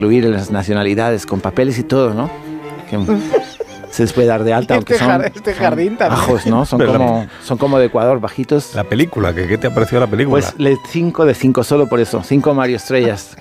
incluir las nacionalidades con papeles y todo, ¿no? Que se les puede dar de alta, aunque son jardín también. bajos, ¿no? Son como de Ecuador, bajitos. La película, ¿qué te ha parecido la película? Pues 5 de 5 solo por eso, 5 Mario Estrellas.